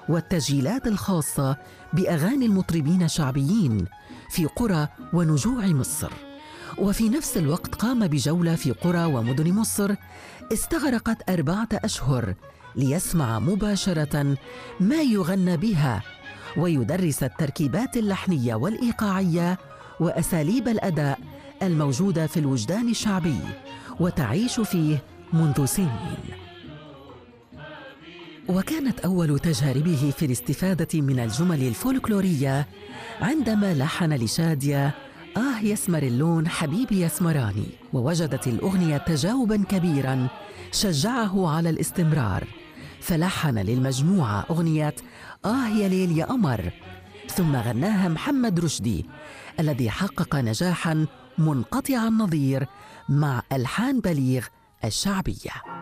والتسجيلات الخاصة بأغاني المطربين الشعبيين في قرى ونجوع مصر. وفي نفس الوقت قام بجولة في قرى ومدن مصر استغرقت 4 أشهر ليسمع مباشرة ما يغنى بها، ويدرس التركيبات اللحنية والإيقاعية وأساليب الأداء الموجودة في الوجدان الشعبي وتعيش فيه منذ سنين. وكانت أول تجاربه في الاستفادة من الجمل الفولكلورية عندما لحن لشادية يسمر اللون حبيبي يسمراني، ووجدت الأغنية تجاوباً كبيراً شجعه على الاستمرار، فلحن للمجموعة أغنية يا ليل يا قمر، ثم غناها محمد رشدي الذي حقق نجاحاً منقطع النظير مع ألحان بليغ الشعبية.